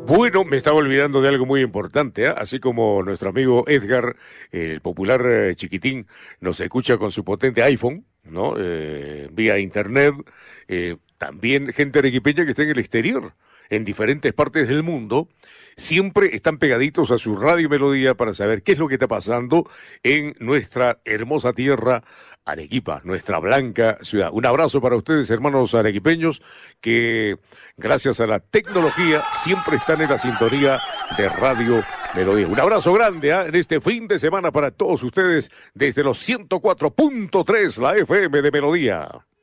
Bueno, me estaba olvidando de algo muy importante, ¿eh? Así como nuestro amigo Edgar, el popular chiquitín, nos escucha con su potente iPhone, ¿no? Vía internet, también gente arequipeña que está en el exterior, en diferentes partes del mundo, siempre están pegaditos a su radio Melodía para saber qué es lo que está pasando en nuestra hermosa tierra Arequipa, nuestra blanca ciudad. Un abrazo para ustedes, hermanos arequipeños, que gracias a la tecnología siempre están en la sintonía de Radio Melodía. Un abrazo grande en este fin de semana para todos ustedes desde los 104.3, la FM de Melodía.